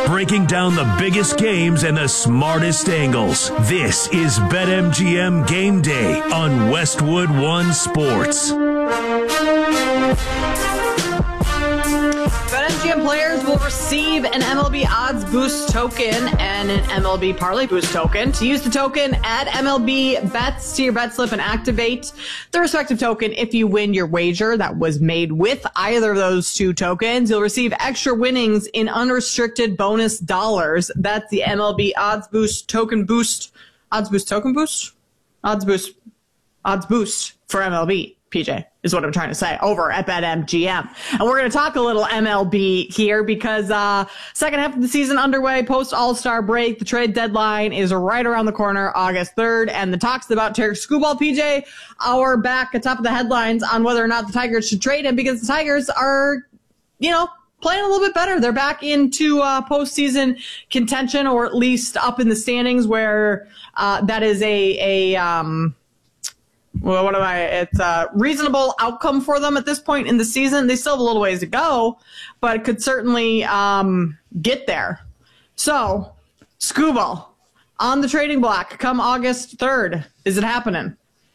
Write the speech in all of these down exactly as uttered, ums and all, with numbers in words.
breaking down the biggest games and the smartest angles. This is BetMGM Game Day on Westwood One Sports. BetMGM players will receive an M L B Odds Boost token and an M L B Parlay Boost token. To use the token, add M L B bets to your bet slip and activate the respective token. If you win your wager that was made with either of those two tokens, you'll receive extra winnings in unrestricted bonus dollars. That's the M L B Odds Boost token boost. Odds Boost token boost? Odds Boost. Odds Boost for M L B. P J, is what I'm trying to say, over at BetMGM. And we're going to talk a little M L B here because uh second half of the season underway, post All-Star break. The trade deadline is right around the corner, August third. And the talks about Tarik Skubal, P J, are back atop of the headlines on whether or not the Tigers should trade him because the Tigers are, you know, playing a little bit better. They're back into uh, postseason contention, or at least up in the standings where uh that is a, a um... Well, what am I? It's a reasonable outcome for them at this point in the season. They still have a little ways to go, but it could certainly um, get there. So, Skubal on the trading block come August third. Is it happening?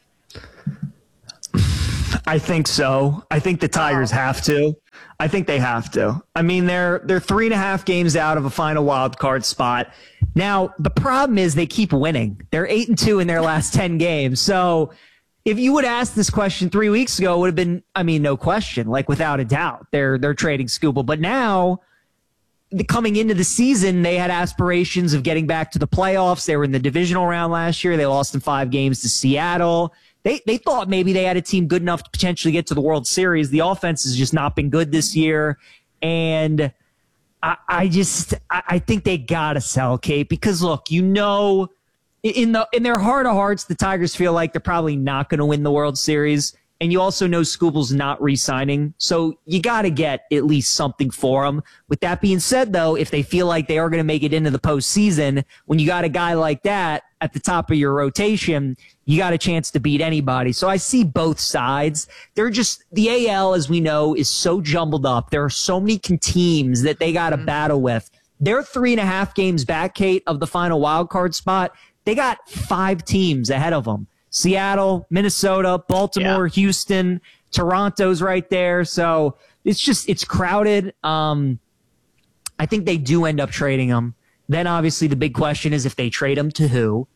I think so. I think the Tigers oh. have to. I think they have to. I mean, they're they're three and a half games out of a final wild card spot. Now, the problem is they keep winning. They're eight and two in their last ten games. So, if you would ask this question three weeks ago, it would have been, I mean, no question, like without a doubt, they're they're trading Skubal. But now, the, coming into the season, they had aspirations of getting back to the playoffs. They were in the divisional round last year. They lost in five games to Seattle. They they thought maybe they had a team good enough to potentially get to the World Series. The offense has just not been good this year, and I, I just I, I think they gotta sell, Kate, because look, you know. In the in their heart of hearts, the Tigers feel like they're probably not going to win the World Series. And you also know Skubal's not re-signing. So you got to get at least something for him. With that being said, though, if they feel like they are going to make it into the postseason, when you got a guy like that at the top of your rotation, you got a chance to beat anybody. So I see both sides. They're just, the A L, as we know, is so jumbled up. There are so many teams that they got to mm-hmm. battle with. They're three and a half games back, Kate, of the final wild card spot. They got five teams ahead of them. Seattle, Minnesota, Baltimore, yeah. Houston, Toronto's right there. So it's just, it's crowded. Um, I think they do end up trading them. Then obviously the big question is if they trade them to who.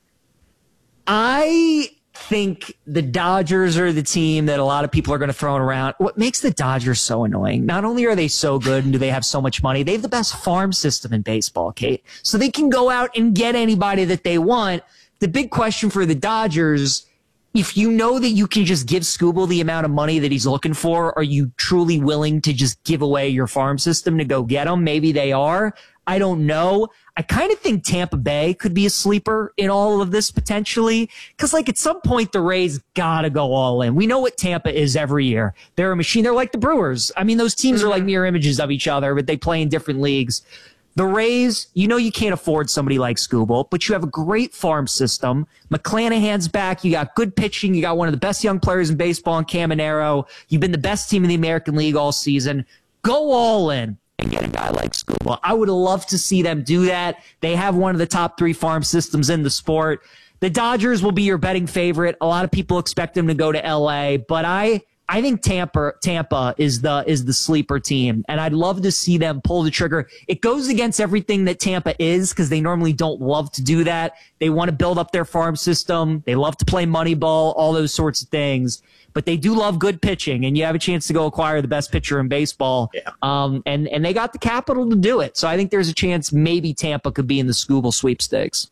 I think the Dodgers are the team that a lot of people are going to throw around. What makes the Dodgers so annoying? Not only are they so good and do they have so much money, they have the best farm system in baseball, Kate. So they can go out and get anybody that they want. The big question for the Dodgers, if you know that you can just give Skubal the amount of money that he's looking for, are you truly willing to just give away your farm system to go get him? Maybe they are. I don't know. I kind of think Tampa Bay could be a sleeper in all of this potentially, because like at some point the Rays gotta go all in. We know what Tampa is every year. They're a machine. They're like the Brewers. I mean, those teams mm-hmm. are like mirror images of each other, but they play in different leagues. The Rays, you know you can't afford somebody like Skubal, but you have a great farm system. McClanahan's back. You got good pitching. You got one of the best young players in baseball in Caminero. You've been the best team in the American League all season. Go all in and get a guy like Skubal. I would love to see them do that. They have one of the top three farm systems in the sport. The Dodgers will be your betting favorite. A lot of people expect them to go to L A, but I I think Tampa Tampa is the is the sleeper team, and I'd love to see them pull the trigger. It goes against everything that Tampa is because they normally don't love to do that. They want to build up their farm system. They love to play money ball, all those sorts of things. But they do love good pitching, and you have a chance to go acquire the best pitcher in baseball. Yeah. Um, and, and they got the capital to do it. So I think there's a chance maybe Tampa could be in the Skubal sweepstakes.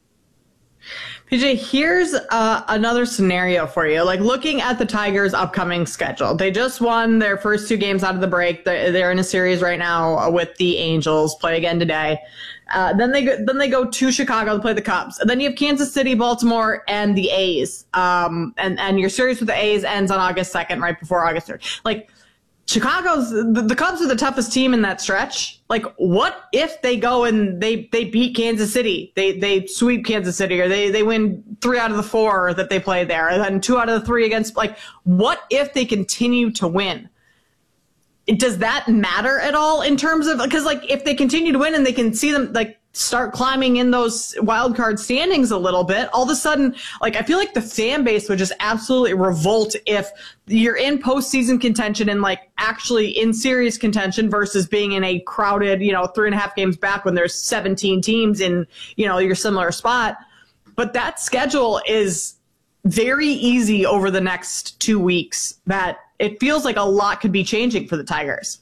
P J, here's uh, another scenario for you. Like looking at the Tigers' upcoming schedule, they just won their first two games out of the break. They're, they're in a series right now with the Angels. Play again today. Uh, then they go, then they go to Chicago to play the Cubs. And then you have Kansas City, Baltimore, and the A's. Um, and and your series with the A's ends on August second, right before August third. Like Chicago's the, the Cubs are the toughest team in that stretch. Like, what if they go and they, they beat Kansas City? They they sweep Kansas City, or they, they win three out of the four that they play there, and then two out of the three against. Like, what if they continue to win? does that matter at all in terms of, because like if they continue to win and they can see them like start climbing in those wild card standings a little bit, all of a sudden, like I feel like the fan base would just absolutely revolt if you're in postseason contention and like actually in serious contention versus being in a crowded, you know, three and a half games back when there's seventeen teams in, you know, your similar spot. But that schedule is very easy over the next two weeks that it feels like a lot could be changing for the Tigers.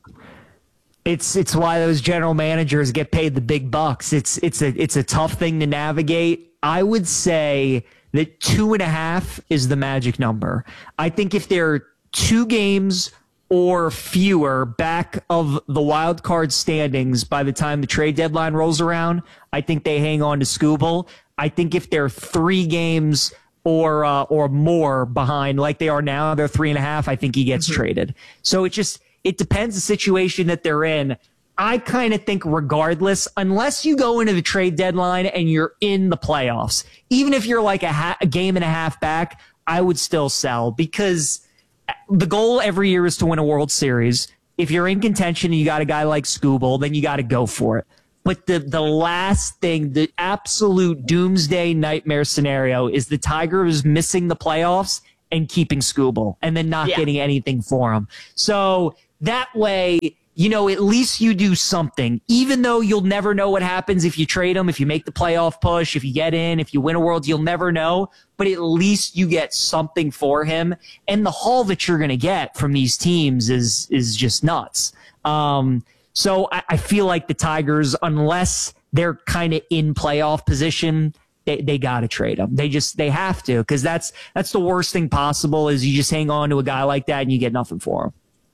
It's it's why those general managers get paid the big bucks. It's it's a it's a tough thing to navigate. I would say that two and a half is the magic number. I think if there are two games or fewer back of the wild card standings by the time the trade deadline rolls around, I think they hang on to Skubal. I think if there are three games or uh, or more behind, like they are now, they're three and a half, I think he gets mm-hmm. traded. So it just it depends the situation that they're in. I kind of think regardless, unless you go into the trade deadline and you're in the playoffs, even if you're like a, ha- a game and a half back, I would still sell because the goal every year is to win a World Series. If you're in contention and you got a guy like Skubal, then you got to go for it. But the, the last thing, the absolute doomsday nightmare scenario is the Tigers missing the playoffs and keeping Skubal and then not yeah. getting anything for him. So that way, you know, at least you do something, even though you'll never know what happens if you trade him, if you make the playoff push, if you get in, if you win a World, you'll never know. But at least you get something for him. And the haul that you're going to get from these teams is is just nuts. Um, so I, I feel like the Tigers, unless they're kind of in playoff position, they, they got to trade him. They just they have to, because that's that's the worst thing possible is you just hang on to a guy like that and you get nothing for him.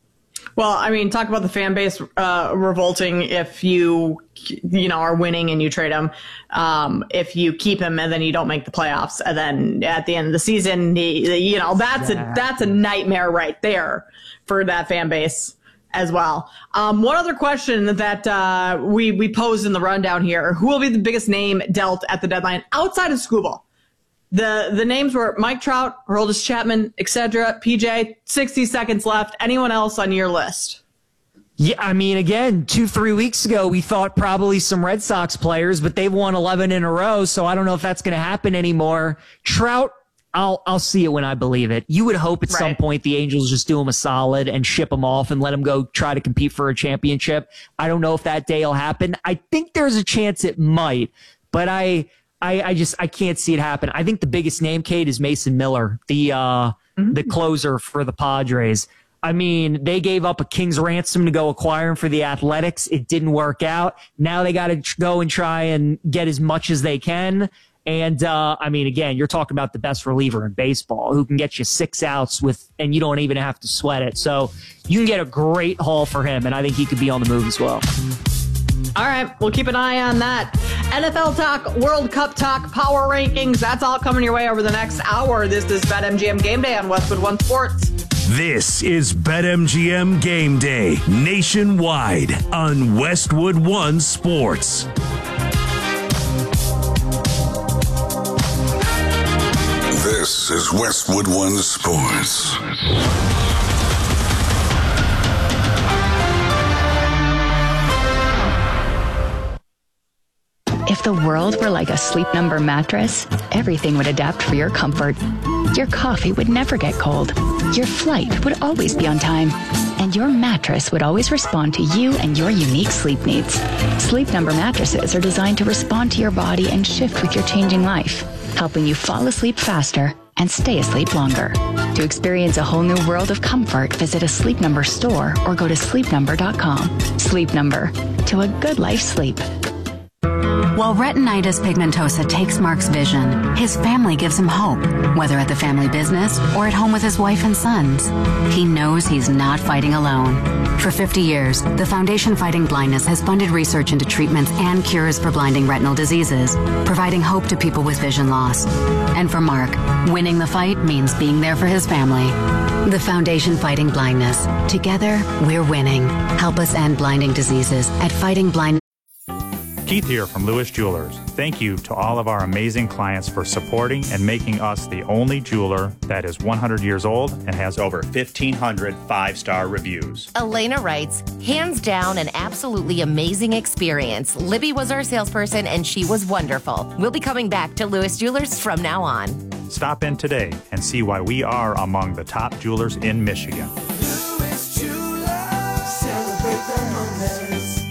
Well, I mean, talk about the fan base uh, revolting if you, you know, are winning and you trade him. Um, if you keep him and then you don't make the playoffs, and then at the end of the season, he, you know, that's yeah. a that's a nightmare right there for that fan base as well. Um, one other question that uh, we we posed in the rundown here: who will be the biggest name dealt at the deadline outside of Skubal? The the names were Mike Trout, Aroldis Chapman, et cetera. P J, sixty seconds left. Anyone else on your list? Yeah, I mean, again, two, three weeks ago, we thought probably some Red Sox players, but they've won eleven in a row, so I don't know if that's going to happen anymore. Trout, I'll I'll see it when I believe it. You would hope at right. some point the Angels just do him a solid and ship him off and let him go try to compete for a championship. I don't know if that day will happen. I think there's a chance it might, but I... I, I just I can't see it happen. I think the biggest name, Kate, is Mason Miller, the uh, mm-hmm. the closer for the Padres. I mean, they gave up a king's ransom to go acquire him for the Athletics. It didn't work out. Now they got to tr- go and try and get as much as they can. And uh, I mean, again, you're talking about the best reliever in baseball who can get you six outs with, and you don't even have to sweat it. So you can get a great haul for him, and I think he could be on the move as well. All right, we'll keep an eye on that. N F L talk, World Cup talk, power rankings, that's all coming your way over the next hour. This is BetMGM Game Day on Westwood One Sports. This is BetMGM Game Day nationwide on Westwood One Sports. This is Westwood One Sports. If the world were like a Sleep Number mattress, everything would adapt for your comfort. Your coffee would never get cold. Your flight would always be on time. And your mattress would always respond to you and your unique sleep needs. Sleep Number mattresses are designed to respond to your body and shift with your changing life, helping you fall asleep faster and stay asleep longer. To experience a whole new world of comfort, visit a Sleep Number store or go to sleep number dot com. Sleep Number, to a good life sleep. While retinitis pigmentosa takes Mark's vision, his family gives him hope, whether at the family business or at home with his wife and sons. He knows he's not fighting alone. For fifty years, the Foundation Fighting Blindness has funded research into treatments and cures for blinding retinal diseases, providing hope to people with vision loss. And for Mark, winning the fight means being there for his family. The Foundation Fighting Blindness. Together, we're winning. Help us end blinding diseases at Fighting Blind. Keith here from Lewis Jewelers. Thank you to all of our amazing clients for supporting and making us the only jeweler that is one hundred years old and has over fifteen hundred five-star reviews. Elena writes, hands down an absolutely amazing experience. Libby was our salesperson and she was wonderful. We'll be coming back to Lewis Jewelers from now on. Stop in today and see why we are among the top jewelers in Michigan. Lewis Jewelers, celebrate the moments.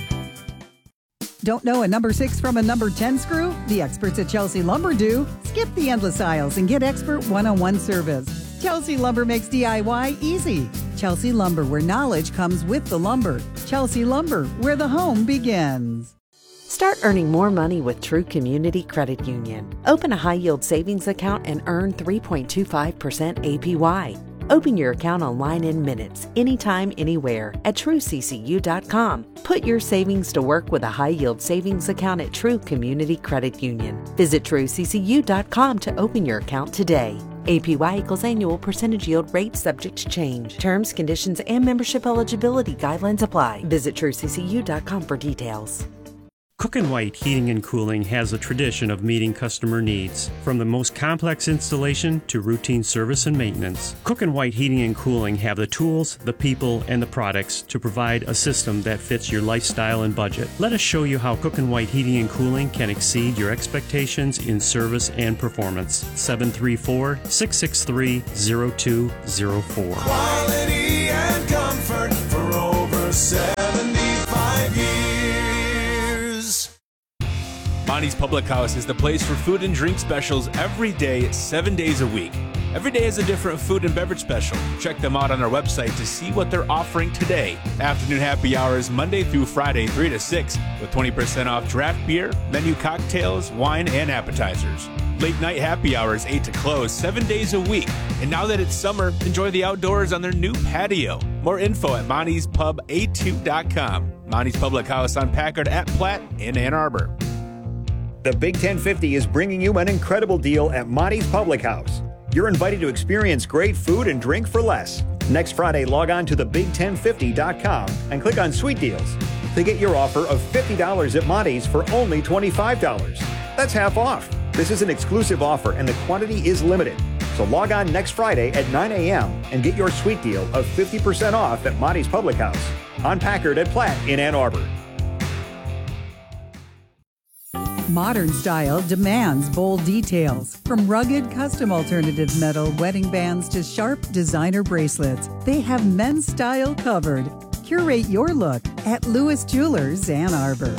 Don't know a number six from a number ten screw? The experts at Chelsea Lumber do. Skip the endless aisles and get expert one-on-one service. Chelsea Lumber makes D I Y easy. Chelsea Lumber, where knowledge comes with the lumber. Chelsea Lumber, where the home begins. Start earning more money with True Community Credit Union. Open a high-yield savings account and earn three point two five percent A P Y. Open your account online in minutes, anytime, anywhere at true c c u dot com. Put your savings to work with a high-yield savings account at True Community Credit Union. Visit true c c u dot com to open your account today. A P Y equals annual percentage yield rate subject to change. Terms, conditions, and membership eligibility guidelines apply. Visit true c c u dot com for details. Cook and White Heating and Cooling has a tradition of meeting customer needs. From the most complex installation to routine service and maintenance, Cook and White Heating and Cooling have the tools, the people, and the products to provide a system that fits your lifestyle and budget. Let us show you how Cook and White Heating and Cooling can exceed your expectations in service and performance. seven three four, six six three, zero two zero four. Quality and comfort for over seventy-five years. Monty's Public House is the place for food and drink specials every day, seven days a week. Every day is a different food and beverage special. Check them out on our website to see what they're offering today. Afternoon happy hours Monday through Friday, three to six, with twenty percent off draft beer, menu cocktails, wine, and appetizers. Late night happy hours, eight to close, seven days a week. And now that it's summer, enjoy the outdoors on their new patio. More info at monty's pub a two dot com. Monty's Public House on Packard at Platt in Ann Arbor. The Big ten fifty is bringing you an incredible deal at Monty's Public House. You're invited to experience great food and drink for less. Next Friday, log on to the big ten fifty dot com and click on Sweet Deals to get your offer of fifty dollars at Monty's for only twenty-five dollars. That's half off. This is an exclusive offer and the quantity is limited. So log on next Friday at nine a.m. and get your sweet deal of fifty percent off at Monty's Public House on Packard at Platt in Ann Arbor. Modern style demands bold details. From rugged custom alternative metal wedding bands to sharp designer bracelets, they have men's style covered. Curate your look at Lewis Jewelers, Ann Arbor.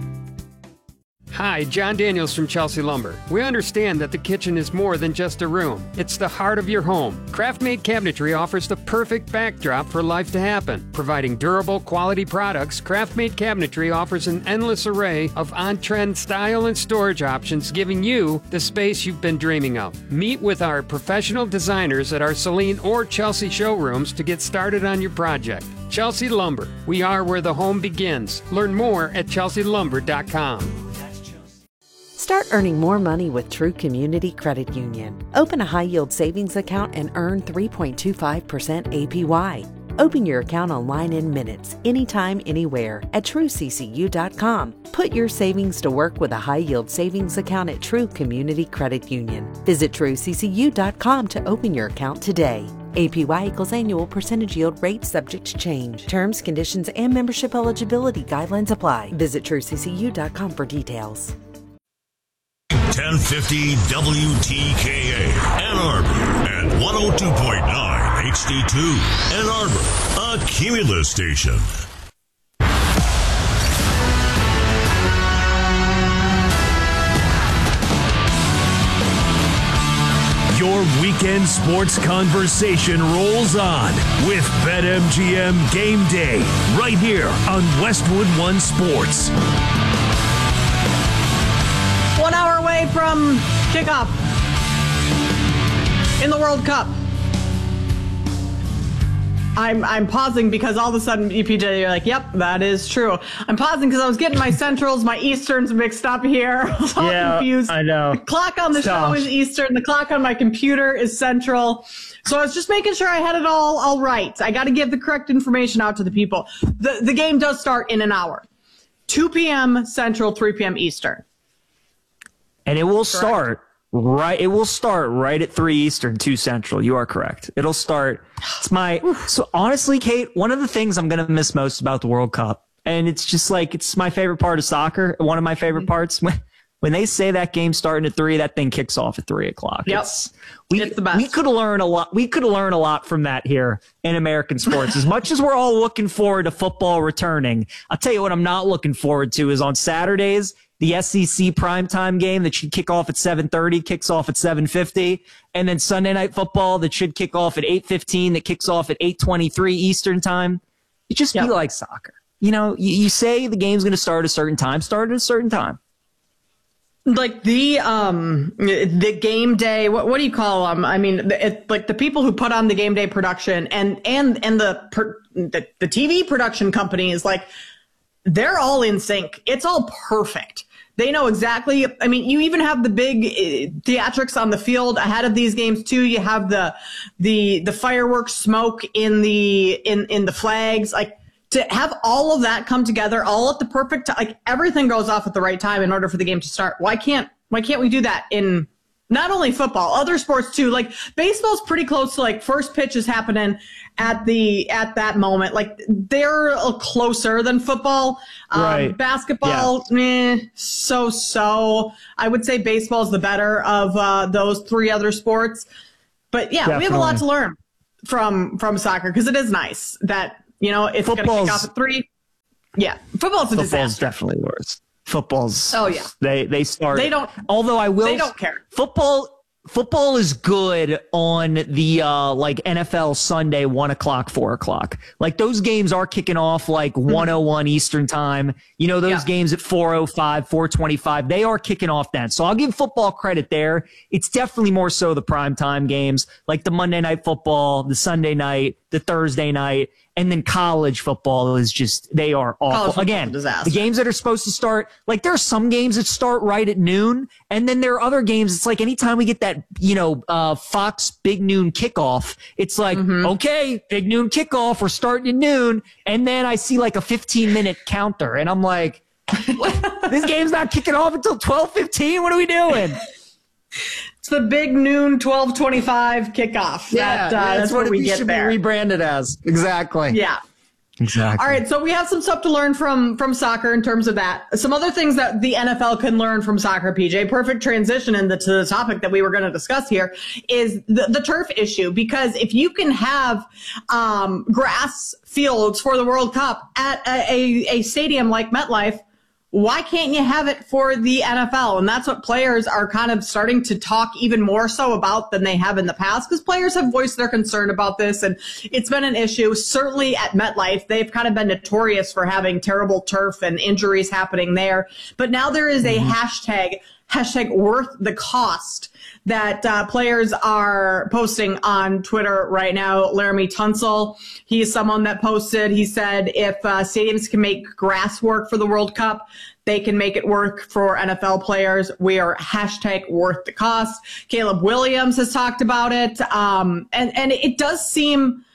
Hi, John Daniels from Chelsea Lumber. We understand that the kitchen is more than just a room. It's the heart of your home. Craft-made cabinetry offers the perfect backdrop for life to happen. Providing durable, quality products, Craft-made cabinetry offers an endless array of on-trend style and storage options, giving you the space you've been dreaming of. Meet with our professional designers at our Saline or Chelsea showrooms to get started on your project. Chelsea Lumber. We are where the home begins. Learn more at chelsea lumber dot com. Start earning more money with True Community Credit Union. Open a high-yield savings account and earn three point two five percent A P Y. Open your account online in minutes, anytime, anywhere at true c c u dot com. Put your savings to work with a high-yield savings account at True Community Credit Union. Visit true c c u dot com to open your account today. A P Y equals annual percentage yield rate subject to change. Terms, conditions, and membership eligibility guidelines apply. Visit true c c u dot com for details. ten fifty W T K A, Ann Arbor, and one oh two point nine H D two, Ann Arbor, a Cumulus station. Your weekend sports conversation rolls on with BetMGM Game Day, right here on Westwood One Sports. One hour away from kickoff in the World Cup. I'm I'm pausing because all of a sudden, E P J, you're like, yep, that is true. I'm pausing because I was getting my Centrals, my Easterns mixed up here. I was all yeah, confused. I know. The clock on the show is Eastern. The clock on my computer is Central. So I was just making sure I had it all all right. I got to give the correct information out to the people. The the game does start in an hour. two p.m. Central, three p.m. Eastern. And it will Correct. start right. It will start right at three Eastern, two Central. You are correct. It'll start. It's my, so honestly, Kate, one of the things I'm going to miss most about the World Cup, and it's just like, it's my favorite part of soccer. One of my favorite mm-hmm. parts when, when they say that game starting at three, that thing kicks off at three o'clock. Yep. It's, we, it's the best. We could learn a lot. We could learn a lot from that here in American sports. As much as we're all looking forward to football returning, I'll tell you what I'm not looking forward to is on Saturdays, the S E C primetime game that should kick off at seven thirty kicks off at seven fifty, and then Sunday Night Football that should kick off at eight fifteen that kicks off at eight twenty-three Eastern time. It just yep. be like soccer. You know, you, you say the game's going to start at a certain time, start at a certain time. Like the um the game day, what what do you call them? I mean, it, like the people who put on the game day production and and and the per, the, the T V production companies, like they're all in sync. It's all perfect. They know exactly. I mean, you even have the big uh, theatrics on the field ahead of these games too. You have the the the fireworks smoke in the in in the flags, like. To have all of that come together all at the perfect time, like everything goes off at the right time in order for the game to start. Why can't why can't we do that in not only football, other sports too? Like baseball's pretty close to like first pitch is happening at the at that moment. Like they're closer than football. Um, right. Basketball, yeah. eh, so so. I would say baseball's the better of uh, those three other sports. But yeah, Definitely. we have a lot to learn from from soccer because it is nice that. You know, it's going to kick off at three. Yeah, football's a Football's disaster. definitely worse. Football's. Oh yeah. They they start. They don't. Although I will. They don't care. Football. Football is good on the uh, like N F L Sunday, one o'clock, four o'clock. Like those games are kicking off like mm-hmm. one oh one Eastern time. You know, those yeah. games at four oh five, four twenty-five, they are kicking off then. So I'll give football credit there. It's definitely more so the primetime games, like the Monday Night Football, the Sunday night, the Thursday night. And then college football is just, they are awful. Again, the games that are supposed to start, like there are some games that start right at noon. And then there are other games. It's like anytime we get that, you know, uh, Fox big noon kickoff, it's like, mm-hmm. okay, big noon kickoff. We're starting at noon. And then I see like a fifteen minute counter and I'm like, what? This game's not kicking off until twelve fifteen. What are we doing? It's the big noon twelve twenty-five kickoff. Yeah, that, uh, that's, that's what where we it get should there. be rebranded as. Exactly. Yeah. Exactly. All right, so we have some stuff to learn from from soccer in terms of that. Some other things that the N F L can learn from soccer, P J. Perfect transition into to the topic that we were going to discuss here is the, the turf issue. Because if you can have um, grass fields for the World Cup at a, a, a stadium like MetLife, why can't you have it for the N F L? And that's what players are kind of starting to talk even more so about than they have in the past, because players have voiced their concern about this, and it's been an issue. Certainly at MetLife, they've kind of been notorious for having terrible turf and injuries happening there. But now there is a mm-hmm. hashtag, hashtag worth the cost, that uh, players are posting on Twitter right now. Laramie Tunsil, he's someone that posted, he said, if uh, stadiums can make grass work for the World Cup, they can make it work for N F L players. We are hashtag worth the cost. Caleb Williams has talked about it. Um, and, and it does seem,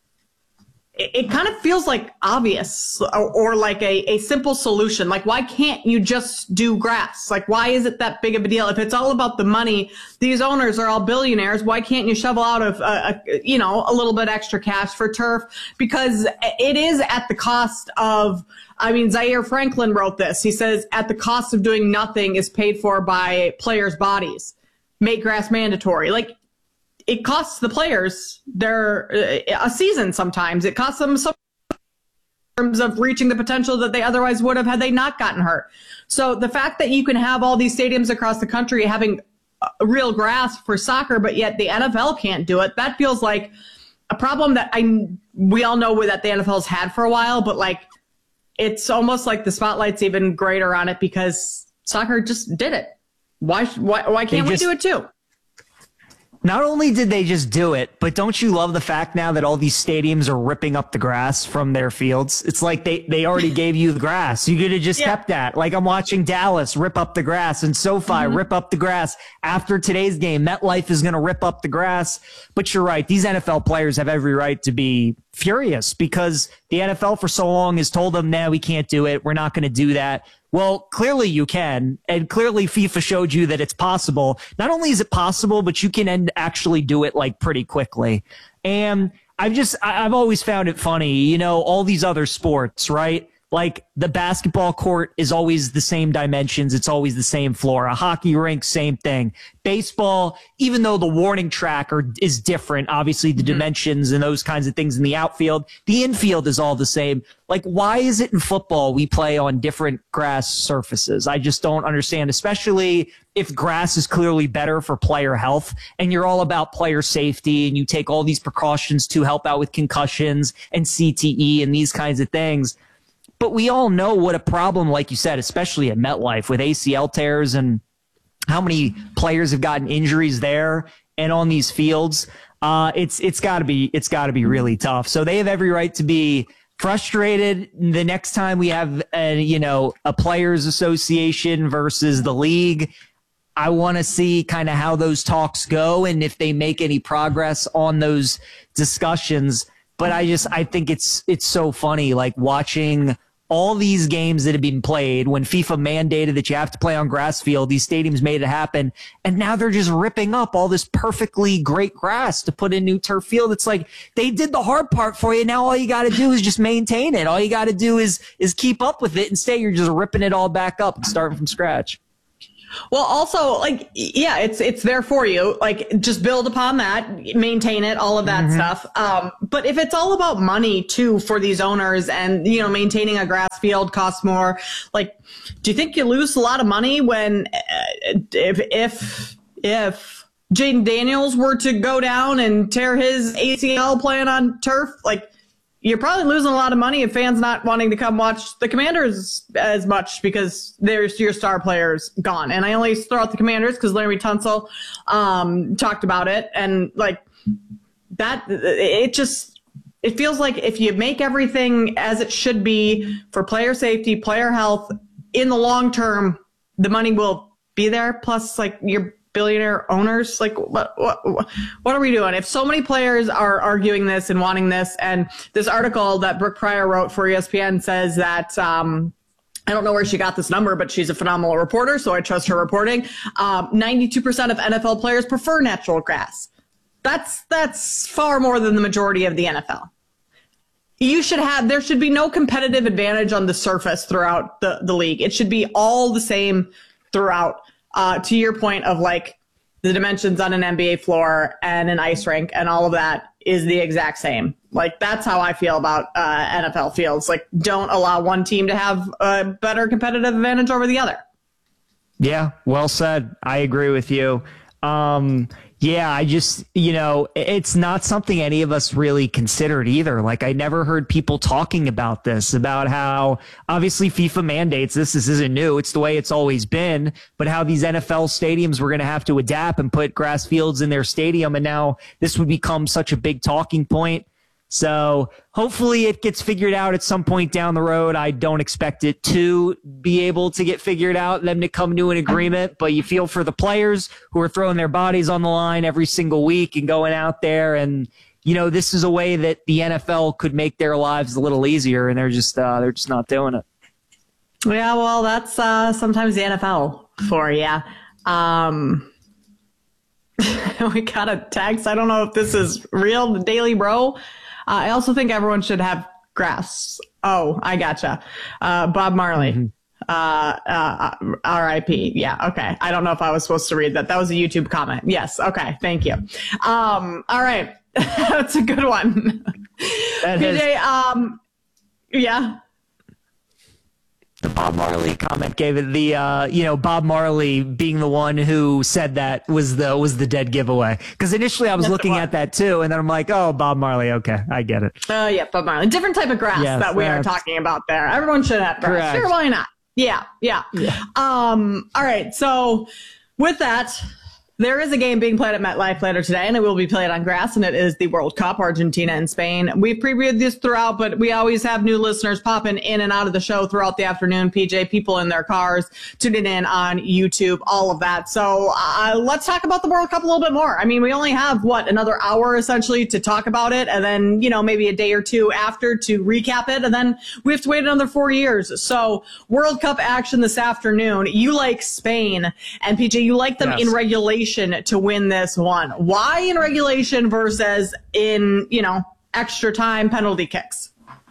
it, it kind of feels like obvious or, or like a, a simple solution. Like, why can't you just do grass? Like, why is it that big of a deal? If it's all about the money, these owners are all billionaires. Why can't you shovel out of, uh, a, you know, a little bit extra cash for turf? Because it is at the cost of, I mean, Zaire Franklin wrote this. He says, at the cost of doing nothing is paid for by players' bodies. Make grass mandatory. Like, it costs the players their uh, a season sometimes. It costs them some in terms of reaching the potential that they otherwise would have had they not gotten hurt. So the fact that you can have all these stadiums across the country having real grass for soccer, but yet the N F L can't do it, that feels like a problem that I we all know that the N F L's had for a while, but like it's almost like the spotlight's even greater on it because soccer just did it. Why why why can't just, we do it too? Not only did they just do it, but don't you love the fact now that all these stadiums are ripping up the grass from their fields? It's like they, they already gave you the grass. You could have just yeah. kept that. Like I'm watching Dallas rip up the grass and SoFi mm-hmm. rip up the grass. After today's game, MetLife is going to rip up the grass. But you're right. These N F L players have every right to be furious because the N F L for so long has told them, no, we can't do it. We're not going to do that. Well, clearly you can, and clearly FIFA showed you that it's possible. Not only is it possible, but you can end, actually do it like pretty quickly. And I've just, I've always found it funny, you know, all these other sports, right? Like the basketball court is always the same dimensions. It's always the same floor. A hockey rink, same thing. Baseball, even though the warning track are, is different, obviously the mm-hmm. dimensions and those kinds of things in the outfield, the infield is all the same. Like, why is it in football we play on different grass surfaces? I just don't understand, especially if grass is clearly better for player health and you're all about player safety and you take all these precautions to help out with concussions and C T E and these kinds of things. But we all know what a problem, like you said, especially at MetLife with A C L tears and how many players have gotten injuries there and on these fields. Uh, it's it's got to be it's got to be really tough. So they have every right to be frustrated. The next time we have a, you know a players association versus the league, I want to see kind of how those talks go and if they make any progress on those discussions. But I just I think it's it's so funny, like watching all these games that have been played when FIFA mandated that you have to play on grass field. These stadiums made it happen. And now they're just ripping up all this perfectly great grass to put in new turf field. It's like they did the hard part for you. Now all you got to do is just maintain it. All you got to do is is keep up with it. Instead, you're just ripping it all back up and starting from scratch. Well, also, like, yeah, it's it's there for you. Like, just build upon that, maintain it, all of that mm-hmm. stuff. Um, but if it's all about money, too, for these owners and, you know, maintaining a grass field costs more, like, do you think you lose a lot of money when uh, if if if Jaden Daniels were to go down and tear his A C L playing on turf? Like, you're probably losing a lot of money if fans not wanting to come watch the Commanders as much because there's your star players gone. And I only throw out the Commanders because Larry Tunsil um, talked about it. And like that, it just, it feels like if you make everything as it should be for player safety, player health, in the long term, the money will be there. Plus, like, your billionaire owners, like what, what what are we doing? If so many players are arguing this and wanting this, and this article that Brooke Pryor wrote for E S P N says that um I don't know where she got this number, but she's a phenomenal reporter, so I trust her reporting. Um, ninety-two percent of N F L players prefer natural grass. That's that's far more than the majority of the N F L. You should have, there should be no competitive advantage on the surface throughout the, the league. It should be all the same throughout. Uh, to your point of like the dimensions on an N B A floor and an ice rink and all of that is the exact same. Like, that's how I feel about uh, N F L fields. Like, don't allow one team to have a better competitive advantage over the other. Yeah, well said. I agree with you. Um, yeah, I just, you know, it's not something any of us really considered either. Like, I never heard people talking about this, about how obviously FIFA mandates this. This isn't new. It's the way it's always been. But how these N F L stadiums were going to have to adapt and put grass fields in their stadium. And now this would become such a big talking point. So hopefully it gets figured out at some point down the road. I don't expect it to be able to get figured out, them to come to an agreement, but you feel for the players who are throwing their bodies on the line every single week and going out there. And, you know, this is a way that the N F L could make their lives a little easier, and they're just, uh, they're just not doing it. Yeah, well, that's uh, sometimes the N F L for you. Um, we got a text. I don't know if this is real, the Daily Bro. Uh, I also think everyone should have grass. Oh, I gotcha. Uh, Bob Marley. Mm-hmm. Uh, uh, R I P. Yeah. Okay. I don't know if I was supposed to read that. That was a YouTube comment. Yes. Okay. Thank you. Um, all right. That's a good one. That P J, is- um, yeah. The Bob Marley comment gave it the, uh, you know, Bob Marley being the one who said that was the was the dead giveaway. Because initially I was That's looking at that too, and then I'm like, oh, Bob Marley, okay, I get it. Oh, uh, yeah, Bob Marley. Different type of grass yes, that we are talking about there. Everyone should have grass. Correct. Sure, why not? Yeah, yeah, yeah. Um, all right, so with that, There is a game being played at MetLife later today, and it will be played on grass, and it is the World Cup, Argentina and Spain. We've previewed this throughout, but we always have new listeners popping in and out of the show throughout the afternoon. P J, people in their cars, tuning in on YouTube, all of that. So uh, let's talk about the World Cup a little bit more. I mean, we only have, what, another hour essentially to talk about it, and then, you know, maybe a day or two after to recap it, and then we have to wait another four years. So World Cup action this afternoon. You like Spain, and P J, you like them Yes. in regulation to win this one. Why in regulation versus in, you know, extra time penalty kicks?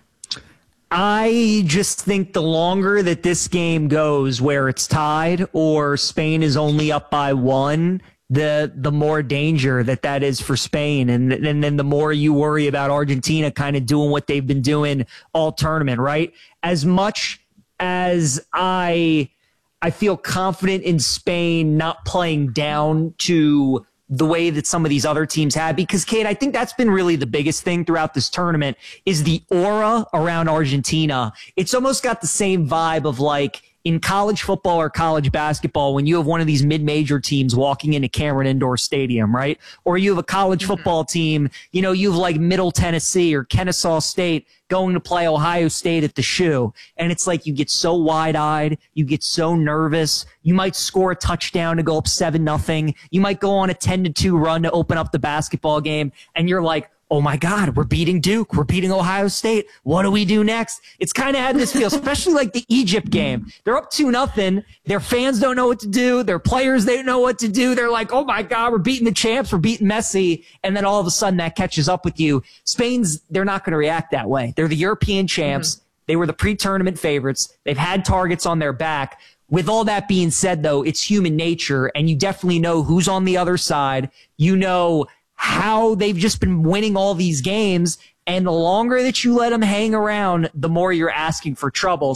I just think the longer that this game goes where it's tied or Spain is only up by one, the the more danger that that is for Spain. And, and then the more you worry about Argentina kind of doing what they've been doing all tournament, right? As much as I... I feel confident in Spain not playing down to the way that some of these other teams have, because, Kate, I think that's been really the biggest thing throughout this tournament is the aura around Argentina. It's almost got the same vibe of like in college football or college basketball when you have one of these mid-major teams walking into Cameron Indoor Stadium, right? Or you have a college football team, you know, you have like Middle Tennessee or Kennesaw State going to play Ohio State at the Shoe. And it's like you get so wide-eyed, you get so nervous. You might score a touchdown to go up seven nothing. You might go on a ten to two run to open up the basketball game, and you're like, oh my God, we're beating Duke. We're beating Ohio State. What do we do next? It's kind of had this feel, especially like the Egypt game. They're up two nothing. Their fans don't know what to do. Their players, they don't know what to do. They're like, oh my God, we're beating the champs. We're beating Messi. And then all of a sudden that catches up with you. Spain's, they're not going to react that way. They're the European champs. Mm-hmm. They were the pre-tournament favorites. They've had targets on their back. With all that being said, though, it's human nature, and you definitely know who's on the other side. You know how they've just been winning all these games, and the longer that you let them hang around, the more you're asking for trouble.